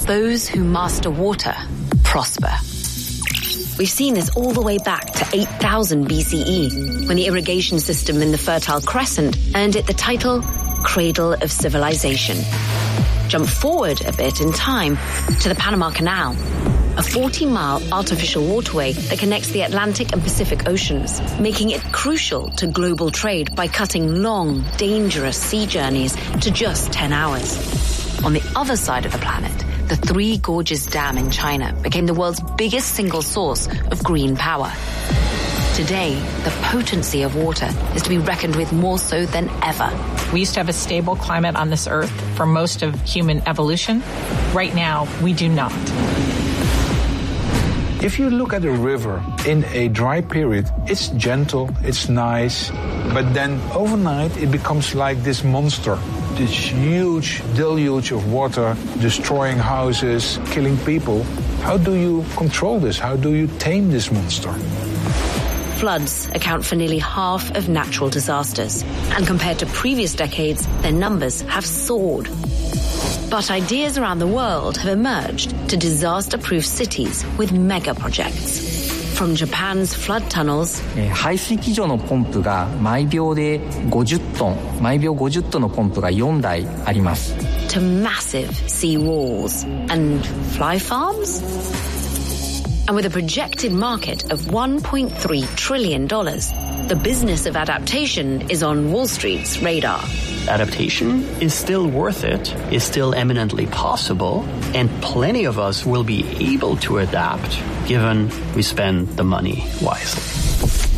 Those who master water prosper. We've seen this all the way back to 8000 BCE, when the irrigation system in the Fertile Crescent earned it the title Cradle of Civilization. Jump forward a bit in time to the Panama Canal, a 40-mile artificial waterway that connects the Atlantic and Pacific Oceans, making it crucial to global trade by cutting long, dangerous sea journeys to just 10 hours. On the other side of the planet, the Three Gorges Dam in China became the world's biggest single source of green power. Today, the potency of water is to be reckoned with more so than ever. We used to have a stable climate on this earth for most of human evolution. Right now, we do not. If you look at a river in a dry period, it's gentle, it's nice, but then overnight it becomes like this monster, this huge deluge of water destroying houses, killing people. How do you control this? How do you tame this monster? Floods account for nearly half of natural disasters, and compared to previous decades, their numbers have soared. But ideas around the world have emerged to disaster-proof cities with mega projects. From Japan's flood tunnels 排水機場のポンプが毎秒で50トン、毎秒50トンのポンプが4台あります。 to massive sea walls and fly farms. And with a projected market of $1.3 trillion, the business of adaptation is on Wall Street's radar. Adaptation is still worth it, is still eminently possible, and plenty of us will be able to adapt given we spend the money wisely.